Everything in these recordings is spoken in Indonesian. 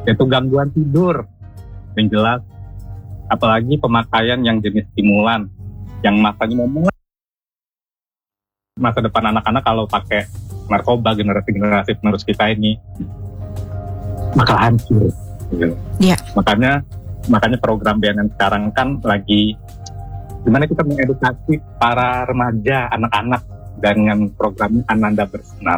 yaitu gangguan tidur. Yang jelas, apalagi pemakaian yang jenis stimulan, yang masanya mau mulai masa depan anak-anak kalau pakai narkoba, generasi penerus kita ini bakal hancur. Gitu. Iya. Makanya program BNN sekarang kan lagi gimana kita mengedukasi para remaja, anak-anak dengan programnya Ananda Bersinar.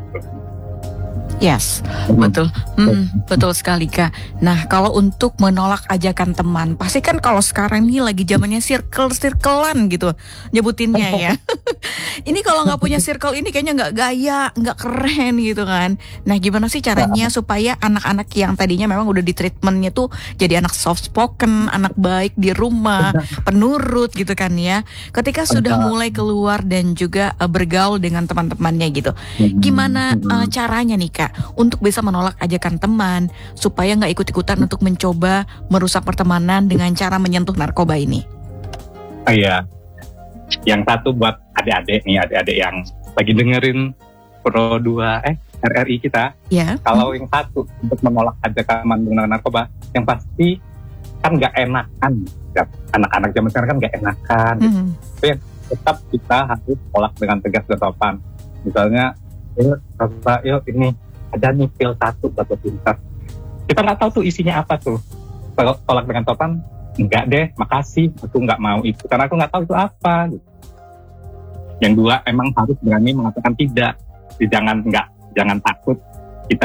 Yes, betul. Betul sekali, Kak. Nah, kalau untuk menolak ajakan teman, pasti kan kalau sekarang ini lagi zamannya circle-circlean gitu nyebutinnya ya. Ini kalau nggak punya circle ini kayaknya nggak gaya, nggak keren gitu kan. Nah, gimana sih caranya supaya anak-anak yang tadinya memang udah di treatmentnya tuh jadi anak soft spoken, anak baik di rumah, penurut gitu kan ya. Ketika sudah mulai keluar dan juga bergaul dengan teman-temannya gitu. Gimana caranya nih, Kak, untuk bisa menolak ajakan teman supaya nggak ikut-ikutan untuk mencoba merusak pertemanan dengan cara menyentuh narkoba ini? Iya, yang satu buat adik-adik yang lagi dengerin Pro 2 RRI kita. Ya. Kalau yang satu untuk menolak ajakan teman menggunakan narkoba, yang pasti kan nggak enakan. Ya, anak-anak zaman sekarang kan nggak enakan. Tapi tetap kita harus tolak dengan tegas dan sopan. Misalnya, yuk ini ada nih pil satu buat pintar. Kita nggak tahu tuh isinya apa tuh. Kalau tolak dengan sopan, enggak deh, makasih, aku nggak mau itu karena aku nggak tahu itu apa. Yang dua, emang harus berani mengatakan tidak. Jangan takut kita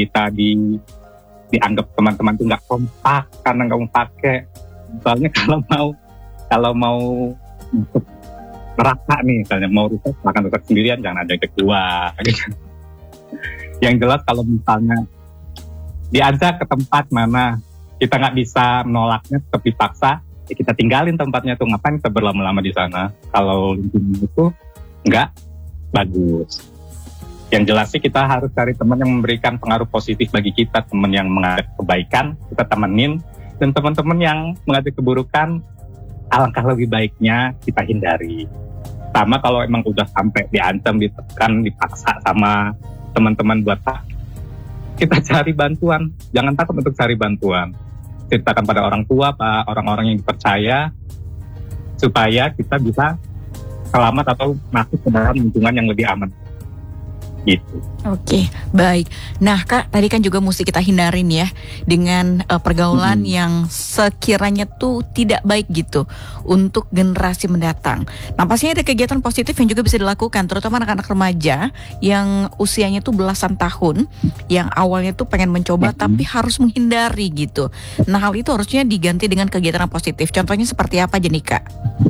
dianggap teman-teman tuh nggak kompak karena nggak mau pakai. Soalnya kalau mau untuk merasa nih, misalnya mau rusak, silahkan rusak sendirian, jangan ada yang kedua. Gitu. Yang jelas kalau misalnya diajak ke tempat mana kita nggak bisa menolaknya, tetap dipaksa, ya kita tinggalin tempatnya tuh. Ngapain kita berlama-lama di sana kalau lingkungan itu nggak bagus. Yang jelas sih kita harus cari teman yang memberikan pengaruh positif bagi kita, teman yang mengajak kebaikan kita temenin, dan teman-teman yang mengajak keburukan alangkah lebih baiknya kita hindari. Sama kalau emang udah sampai diancam, ditekan, dipaksa sama teman-teman buat kita cari bantuan. Jangan takut untuk cari bantuan. Ceritakan pada orang tua, orang-orang yang dipercaya, supaya kita bisa selamat atau masuk ke dalam lingkungan yang lebih aman. Gitu. Oke, baik. Nah, Kak, tadi kan juga mesti kita hindarin ya dengan pergaulan yang sekiranya tuh tidak baik gitu untuk generasi mendatang. Nah, pastinya ada kegiatan positif yang juga bisa dilakukan, terutama anak-anak remaja yang usianya tuh belasan tahun, yang awalnya tuh pengen mencoba tapi harus menghindari gitu. Nah, hal itu harusnya diganti dengan kegiatan positif. Contohnya seperti apa aja nih, Kak?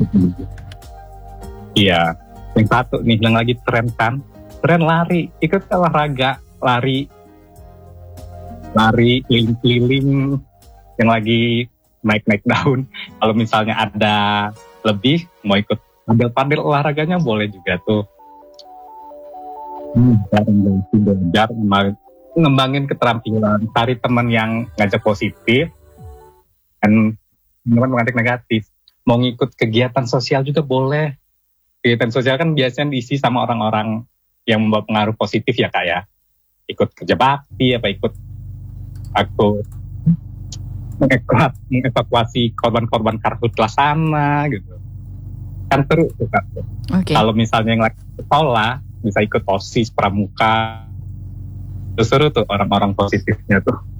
Iya, yang satu nih yang lagi tren kan. Tren lari, ikut olahraga, lari keliling-keliling yang lagi naik-naik daun. Kalau misalnya ada lebih, mau ikut padel olahraganya boleh juga tuh. Belajar, ngembangin keterampilan, cari teman yang ngajak positif, dan teman mengajak negatif. Mau ngikut kegiatan sosial juga boleh. Kegiatan sosial kan biasanya diisi sama orang-orang yang membawa pengaruh positif ya, Kak ya. Ikut kerja bakti, ikut aku mengevakuasi korban-korban karhutlah sana gitu. Kan seru tuh, Kak. Okay. Kalau misalnya yang lagi sekolah bisa ikut OSIS pramuka. Terus seru tuh orang-orang positifnya tuh.